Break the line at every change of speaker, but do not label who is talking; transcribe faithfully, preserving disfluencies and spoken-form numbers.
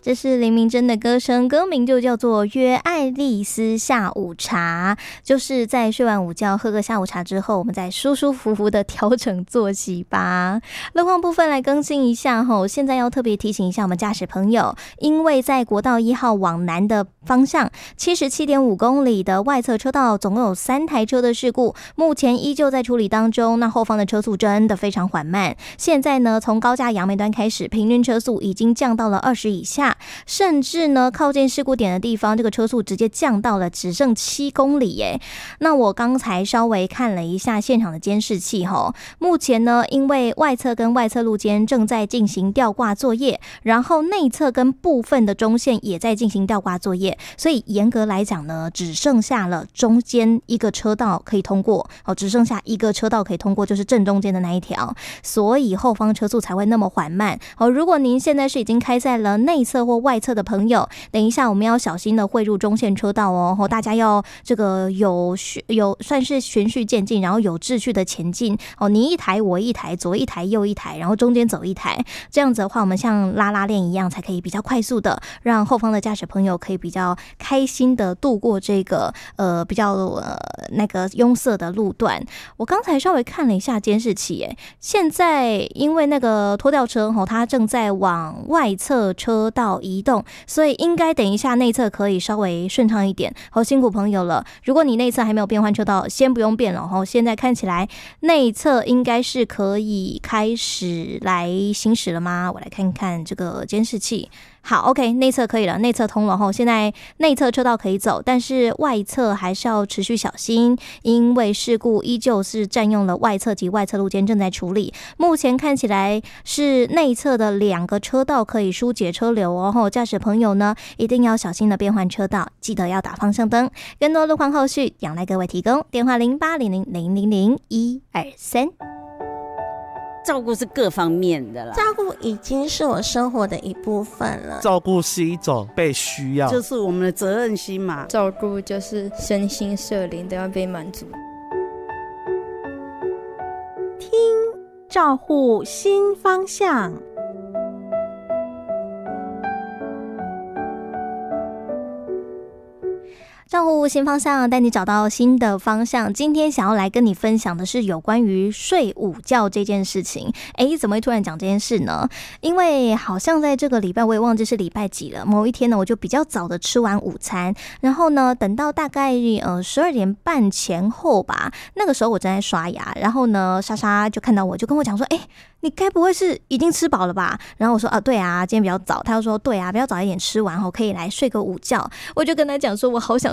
这是林明珍的歌声，歌名就叫做《约爱丽丝下午茶》，就是在睡完午觉喝个下午茶之后，我们再舒舒服服的调整作息吧。路况部分来更新一下吼，现在要特别提醒一下我们驾驶朋友，因为在国道一号往南的方向 七十七点五公里的外侧车道，总共有三台车的事故，目前依旧在处理当中。那后方的车速真的非常缓慢，现在呢，从高架杨梅端开始，平均车速已经降到了二十以下，甚至呢，靠近事故点的地方，这个车速直接降到了只剩七公里耶。那我刚才稍微看了一下现场的监视器吼，目前呢，因为外侧跟外侧路肩正在进行吊挂作业，然后内侧跟部分的中线也在进行吊挂作业，所以严格来讲呢，只剩下了中间一个车道可以通过哦，只剩下一个车道可以通过，就是正中间的那一条，所以后方车速才会那么缓慢哦。如果您现在是已经开在了内侧或外侧的朋友，等一下我们要小心的汇入中线车道哦，大家要这个有有算是循序渐进，然后有秩序的前进哦，你一台我一台，左一台右一台，然后中间走一台，这样子的话，我们像拉拉链一样，才可以比较快速的让后方的驾驶朋友可以比较开心的度过这个呃比较呃那个拥塞的路段。我刚才稍微看了一下监视器，哎，现在因为那个拖吊车吼，它正在往外侧车道移动，所以应该等一下内侧可以稍微顺畅一点。好，辛苦朋友了。如果你内侧还没有变换车道，先不用变了吼。现在看起来内侧应该是可以开始来行驶了吗？我来看看这个监视器。好 ，OK， 内侧可以了，内侧通了吼。现在内侧车道可以走，但是外侧还是要持续小心，因为事故依旧是占用了外侧及外侧路肩正在处理。目前看起来是内侧的两个车道可以疏解车流哦。驾驶朋友呢，一定要小心的变换车道，记得要打方向灯。更多路况后续仰赖各位提供，电话零八零零零零零一二三。
照顾是各方面的啦，
照顾已经是我生活的一部分了。
照顾是一种被需要，
就是我们的责任心嘛。
照顾就是身心社灵都要被满足。
听照护新方向。
照顾新方向，带你找到新的方向。今天想要来跟你分享的是有关于睡午觉这件事情。诶，怎么会突然讲这件事呢？因为好像在这个礼拜，我也忘记是礼拜几了。某一天呢，我就比较早的吃完午餐，然后呢，等到大概呃十二点半前后吧，那个时候我正在刷牙，然后呢，莎莎就看到我，就跟我讲说，诶，你该不会是已经吃饱了吧？然后我说啊，对啊，今天比较早。他又说，对啊，比较早一点吃完后可以来睡个午觉。我就跟他讲说，我好想